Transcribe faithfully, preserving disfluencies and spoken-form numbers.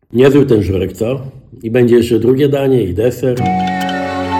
Niezły ten żurek, co? I będzie jeszcze drugie danie i deser.